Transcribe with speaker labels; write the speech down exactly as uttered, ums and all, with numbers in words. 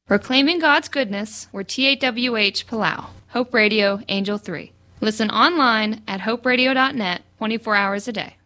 Speaker 1: Proclaiming God's goodness, we're T A W H Palau, Hope Radio, Angel three. Listen online at hope radio dot net twenty-four hours a day.